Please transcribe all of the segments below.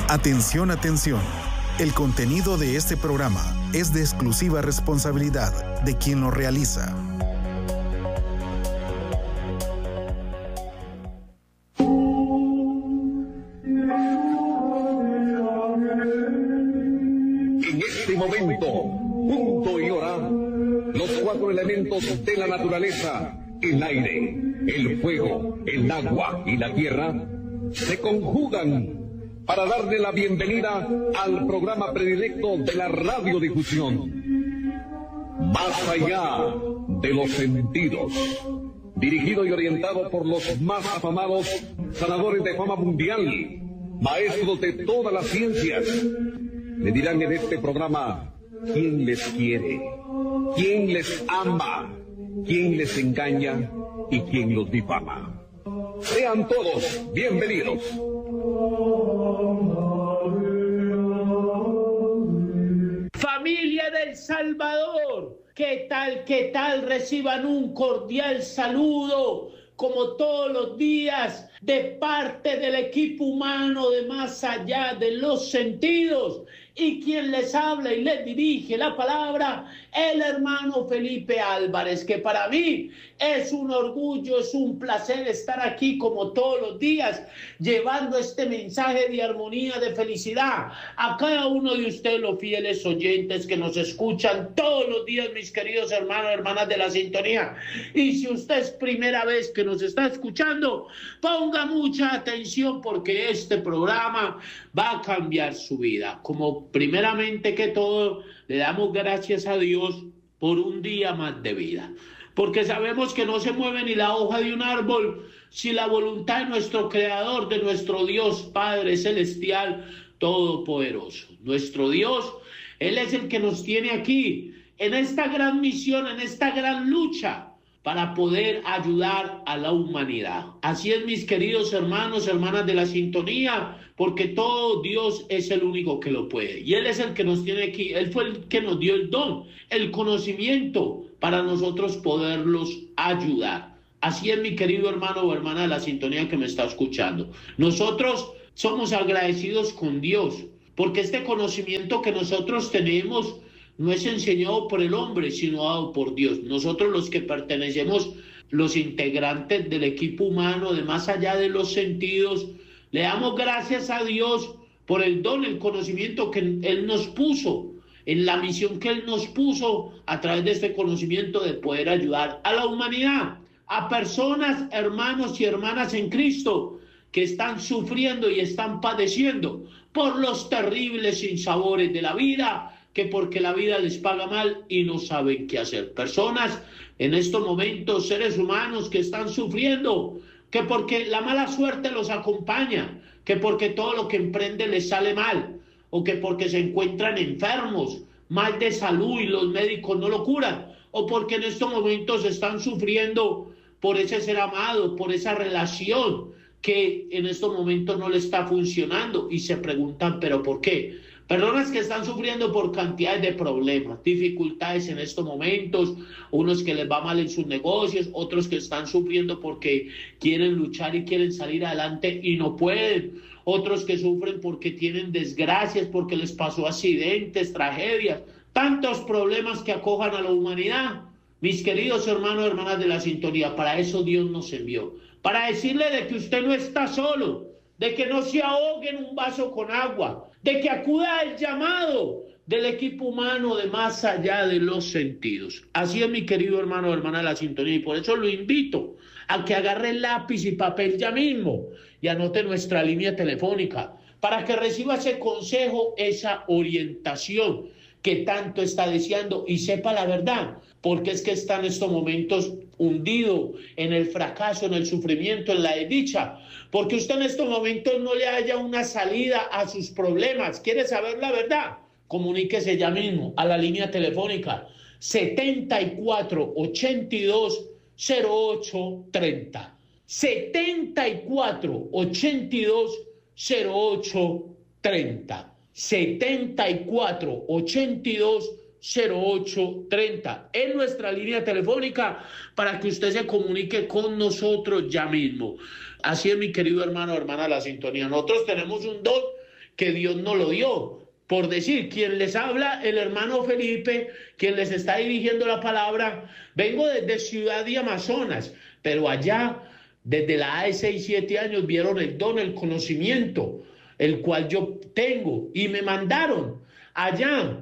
Atención, atención. El contenido de este programa es de exclusiva responsabilidad de quien lo realiza. En este momento, punto y hora, los cuatro elementos de la naturaleza, el aire, el fuego, el agua y la tierra, se conjugan para darle la bienvenida al programa predilecto de la radiodifusión, Más allá de los sentidos, dirigido y orientado por los más afamados sanadores de fama mundial, maestros de todas las ciencias. Le dirán en este programa quién les quiere, quién les ama, quién les engaña y quién los difama. Sean todos bienvenidos. Familia del Salvador, ¿qué tal? ¿Qué tal? Reciban un cordial saludo, como todos los días, de parte del equipo humano de Más allá de los sentidos. Y quien les habla y les dirige la palabra, el hermano Felipe Álvarez, que para mí es un orgullo, es un placer estar aquí como todos los días, llevando este mensaje de armonía, de felicidad a cada uno de ustedes, los fieles oyentes que nos escuchan todos los días, mis queridos hermanos, hermanas de la sintonía. Y si usted es primera vez que nos está escuchando, ponga mucha atención, porque este programa va a cambiar su vida. Como primeramente que todo, le damos gracias a Dios por un día más de vida, porque sabemos que no se mueve ni la hoja de un árbol sin la voluntad de nuestro Creador, de nuestro Dios Padre Celestial Todopoderoso. Nuestro Dios, Él es el que nos tiene aquí, en esta gran misión, en esta gran lucha, para poder ayudar a la humanidad. Así es, mis queridos hermanos, hermanas de la sintonía, porque todo Dios es el único que lo puede. Y Él es el que nos tiene aquí. Él fue el que nos dio el don, el conocimiento, para nosotros poderlos ayudar. Así es, mi querido hermano o hermana de la sintonía que me está escuchando. Nosotros somos agradecidos con Dios, porque este conocimiento que nosotros tenemos no es enseñado por el hombre, sino dado por Dios. Nosotros, los que pertenecemos, los integrantes del equipo humano de Más allá de los sentidos, le damos gracias a Dios por el don, el conocimiento que Él nos puso, en la misión que Él nos puso a través de este conocimiento, de poder ayudar a la humanidad, a personas, hermanos y hermanas en Cristo, que están sufriendo y están padeciendo por los terribles sinsabores de la vida, que porque la vida les paga mal y no saben qué hacer. Personas en estos momentos, seres humanos que están sufriendo, que porque la mala suerte los acompaña, que porque todo lo que emprende les sale mal, o que porque se encuentran enfermos, mal de salud y los médicos no lo curan, o porque en estos momentos están sufriendo por ese ser amado, por esa relación que en estos momentos no le está funcionando y se preguntan, ¿pero por qué? Personas que están sufriendo por cantidades de problemas, dificultades en estos momentos, unos que les va mal en sus negocios, otros que están sufriendo porque quieren luchar y quieren salir adelante y no pueden, otros que sufren porque tienen desgracias, porque les pasó accidentes, tragedias, tantos problemas que acojan a la humanidad. Mis queridos hermanos, hermanas de la sintonía, para eso Dios nos envió, para decirle de que usted no está solo, de que no se ahogue en un vaso con agua, de que acuda al llamado del equipo humano de Más allá de los sentidos. Así es, mi querido hermano o hermana de la sintonía, y por eso lo invito a que agarre lápiz y papel ya mismo y anote nuestra línea telefónica para que reciba ese consejo, esa orientación que tanto está deseando y sepa la verdad, porque es que está en estos momentos hundido en el fracaso, en el sufrimiento, en la desdicha, porque usted en estos momentos no le haya una salida a sus problemas. ¿Quiere saber la verdad? Comuníquese ya mismo a la línea telefónica 74 82 08 30. 74 82 08 30. 74 82 0830 en nuestra línea telefónica para que usted se comunique con nosotros ya mismo. Así es, mi querido hermano o hermana de la sintonía. Nosotros tenemos un don que Dios nos lo dio. Por decir, quien les habla, el hermano Felipe, quien les está dirigiendo la palabra, vengo desde Ciudad de Amazonas, pero allá, desde la edad de 6, 7 años, vieron el don, el conocimiento, el cual yo tengo, y me mandaron allá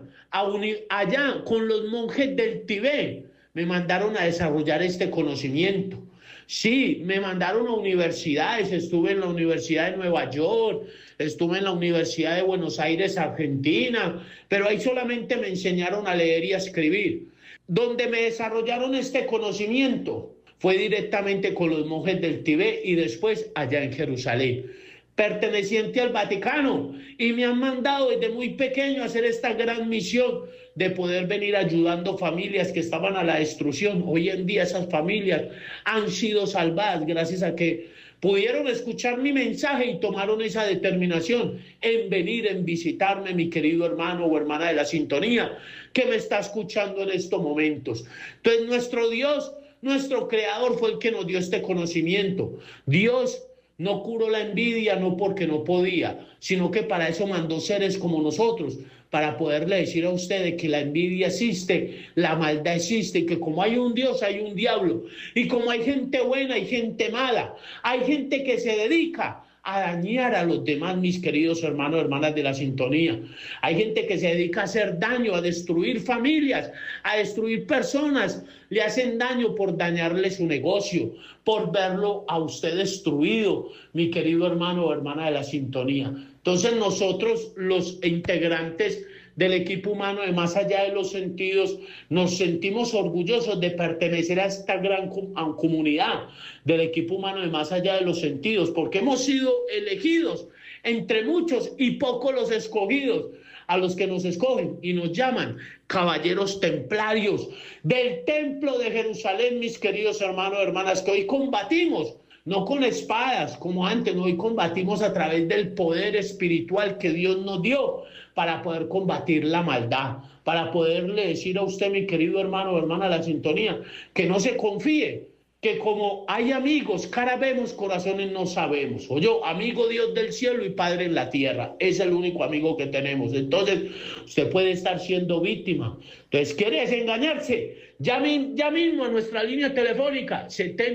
con los monjes del Tibet, me mandaron a desarrollar este conocimiento. Sí, me mandaron a universidades, estuve en la Universidad de Nueva York, estuve en la Universidad de Buenos Aires, Argentina, pero ahí solamente me enseñaron a leer y a escribir. Donde me desarrollaron este conocimiento fue directamente con los monjes del Tibet y después allá en Jerusalén, perteneciente al Vaticano, y me han mandado desde muy pequeño a hacer esta gran misión de poder venir ayudando familias que estaban a la destrucción. Hoy en día esas familias han sido salvadas gracias a que pudieron escuchar mi mensaje y tomaron esa determinación en venir, en visitarme, mi querido hermano o hermana de la sintonía, que me está escuchando en estos momentos. Entonces nuestro Dios, nuestro Creador fue el que nos dio este conocimiento. Dios no curó la envidia, no porque no podía, sino que para eso mandó seres como nosotros, para poderle decir a ustedes que la envidia existe, la maldad existe, y que como hay un Dios, hay un diablo, y como hay gente buena, hay gente mala, hay gente que se dedica a dañar a los demás, mis queridos hermanos, hermanas de la sintonía. Hay gente que se dedica a hacer daño, a destruir familias, a destruir personas. Le hacen daño por dañarle su negocio, por verlo a usted destruido, mi querido hermano o hermana de la sintonía. Entonces nosotros, los integrantes del equipo humano de Más Allá de los Sentidos, nos sentimos orgullosos de pertenecer a esta gran comunidad del equipo humano de Más Allá de los Sentidos, porque hemos sido elegidos entre muchos y pocos los escogidos, a los que nos escogen y nos llaman caballeros templarios del templo de Jerusalén, mis queridos hermanos y hermanas, que hoy combatimos no con espadas como antes, no, hoy combatimos a través del poder espiritual que Dios nos dio para poder combatir la maldad, para poderle decir a usted, mi querido hermano o hermana de la sintonía, que no se confíe, que como hay amigos, cara vemos, corazones no sabemos. O yo, amigo Dios del cielo y Padre en la tierra, es el único amigo que tenemos. Entonces, usted puede estar siendo víctima. Entonces, ¿quiere desengañarse? Llame ya mismo a nuestra línea telefónica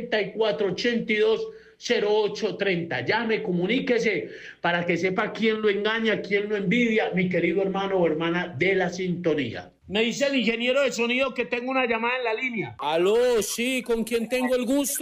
7482-0830. Llame, comuníquese para que sepa quién lo engaña, quién lo envidia, mi querido hermano o hermana de la sintonía. Me dice el ingeniero de sonido que tengo una llamada en la línea. Aló, sí, ¿con quién tengo el gusto?